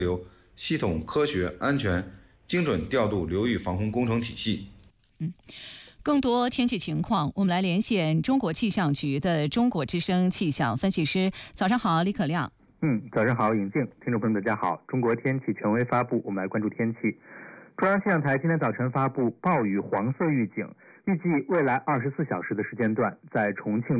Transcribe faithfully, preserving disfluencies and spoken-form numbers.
流系统、科学、安全、精准调度流域防洪工程体系。 嗯。更多天气情况，我们来连线中国气象局的中国之声气象分析师。早上好，李可亮。 嗯，早上好，尹静，听众朋友们大家好。中国天气权威发布，我们来关注天气。中央气象台今天早晨发布暴雨黄色预警，预计未来二十四小时的时间段，在重庆